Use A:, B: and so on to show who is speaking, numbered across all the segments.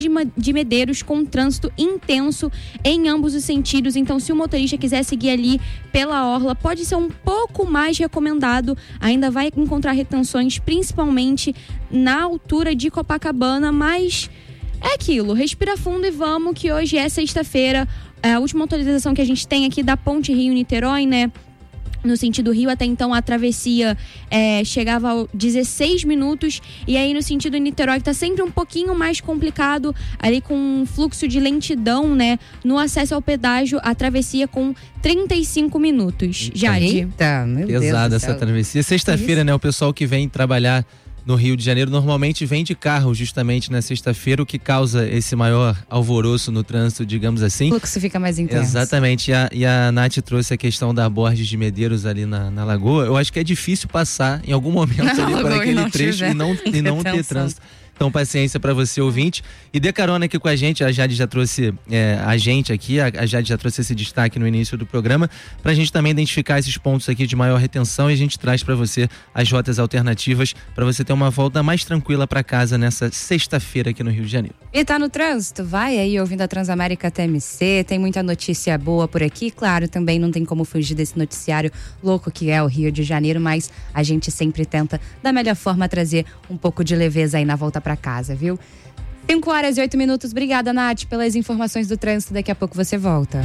A: de Medeiros com trânsito intenso em ambos os sentidos. Então, se o motorista quiser seguir ali pela orla, pode ser um pouco mais recomendado. Ainda vai encontrar retenções, principalmente na altura de Copacabana, mas é aquilo, respira fundo e vamos, que hoje é sexta-feira. A última atualização que a gente tem aqui da Ponte Rio-Niterói, né? No sentido Rio, até então a travessia chegava a 16 minutos. E aí no sentido Niterói, que tá sempre um pouquinho mais complicado, ali com um fluxo de lentidão, né? No acesso ao pedágio, a travessia com 35 minutos. Jade.
B: Eita, meu Deus.
C: Pesada essa travessia. Sexta-feira, né? O pessoal que vem trabalhar no Rio de Janeiro normalmente vem de carro justamente na sexta-feira, o que causa esse maior alvoroço no trânsito, digamos assim.
B: O fluxo fica mais intenso.
C: Exatamente, e a Nath trouxe a questão da Borges de Medeiros ali na Lagoa. Eu acho que é difícil passar em algum momento ali por aquele trecho e não ter trânsito. Então, paciência para você, ouvinte. E dê carona aqui com a gente. A Jade já trouxe a Jade já trouxe esse destaque no início do programa, pra gente também identificar esses pontos aqui de maior retenção, e a gente traz para você as rotas alternativas para você ter uma volta mais tranquila para casa nessa sexta-feira aqui no Rio de Janeiro.
B: E tá no trânsito? Vai aí ouvindo a Transamérica TMC, tem muita notícia boa por aqui. Claro, também não tem como fugir desse noticiário louco que é o Rio de Janeiro, mas a gente sempre tenta, da melhor forma, trazer um pouco de leveza aí na volta para casa, viu? 5h08. Obrigada, Nath, pelas informações do trânsito. Daqui a pouco você volta.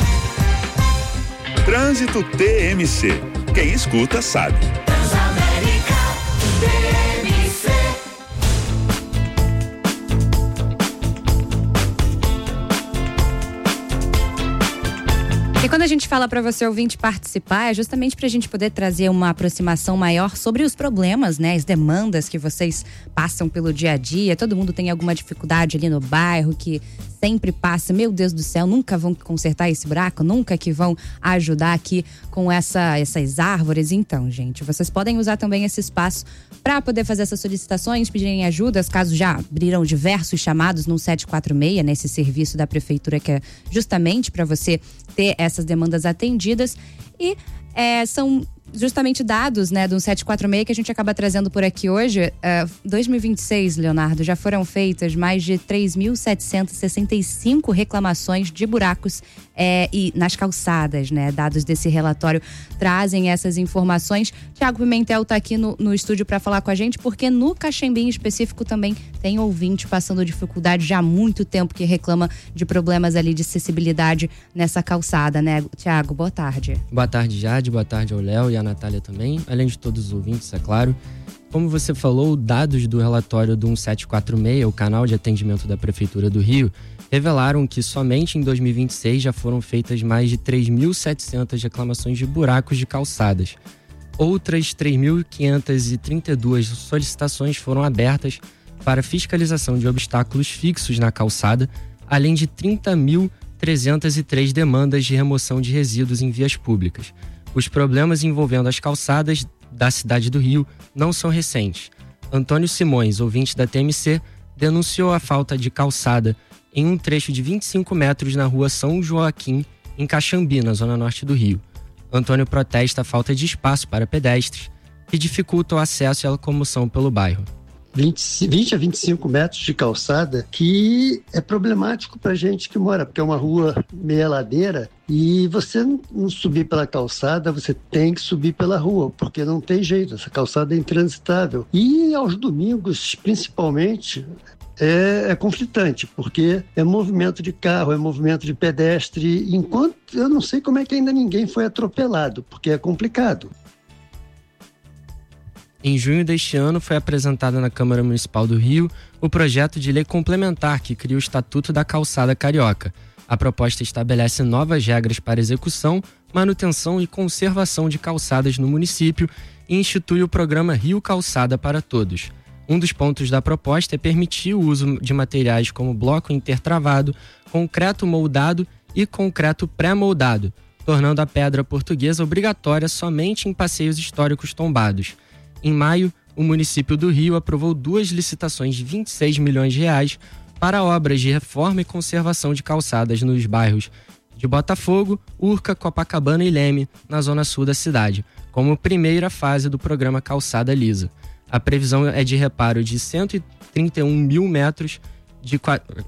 D: Trânsito TMC. Quem escuta sabe. Transamérica TMC.
B: E quando a gente fala para você ouvinte participar, é justamente para a gente poder trazer uma aproximação maior sobre os problemas, né? As demandas que vocês passam pelo dia a dia. Todo mundo tem alguma dificuldade ali no bairro que sempre passa, meu Deus do céu, nunca vão consertar esse buraco, nunca que vão ajudar aqui com essas árvores. Então, gente, vocês podem usar também esse espaço para poder fazer essas solicitações, pedirem ajudas, caso já abriram diversos chamados no 746, nesse serviço da prefeitura que é justamente para você ter essas demandas atendidas. E são justamente dados, né, do 746 que a gente acaba trazendo por aqui hoje. 2026, Leonardo, já foram feitas mais de 3.765 reclamações de buracos e nas calçadas, né? Dados desse relatório trazem essas informações. Tiago Pimentel tá aqui no estúdio para falar com a gente, porque no Caxembi em específico também tem ouvinte passando dificuldade já há muito tempo, que reclama de problemas ali de acessibilidade nessa calçada, né? Tiago, boa tarde.
E: Boa tarde, Jade, boa tarde ao Léo e à Natália também, além de todos os ouvintes, é claro. Como você falou, dados do relatório do 1746, o canal de atendimento da Prefeitura do Rio, revelaram que somente em 2026 já foram feitas mais de 3.700 reclamações de buracos de calçadas. Outras 3.532 solicitações foram abertas para fiscalização de obstáculos fixos na calçada, além de 30.303 demandas de remoção de resíduos em vias públicas. Os problemas envolvendo as calçadas da cidade do Rio não são recentes. Antônio Simões, ouvinte da TMC, denunciou a falta de calçada em um trecho de 25 metros na rua São Joaquim, em Caxambi, na zona norte do Rio. Antônio protesta a falta de espaço para pedestres, que dificulta o acesso e a locomoção pelo bairro.
F: 20 a 25 metros de calçada, que é problemático para gente que mora, porque é uma rua meia ladeira, e você não subir pela calçada, você tem que subir pela rua, porque não tem jeito, essa calçada é intransitável. E aos domingos, principalmente, é conflitante, porque é movimento de carro, é movimento de pedestre, enquanto eu não sei como é que ainda ninguém foi atropelado, porque é complicado.
E: Em junho deste ano, foi apresentado na Câmara Municipal do Rio o projeto de lei complementar que cria o Estatuto da Calçada Carioca. A proposta estabelece novas regras para execução, manutenção e conservação de calçadas no município e institui o programa Rio Calçada para Todos. Um dos pontos da proposta é permitir o uso de materiais como bloco intertravado, concreto moldado e concreto pré-moldado, tornando a pedra portuguesa obrigatória somente em passeios históricos tombados. Em maio, o município do Rio aprovou 2 licitações de 26 milhões de reais para obras de reforma e conservação de calçadas nos bairros de Botafogo, Urca, Copacabana e Leme, na zona sul da cidade, como primeira fase do programa Calçada Lisa. A previsão é de reparo de 131 mil metros de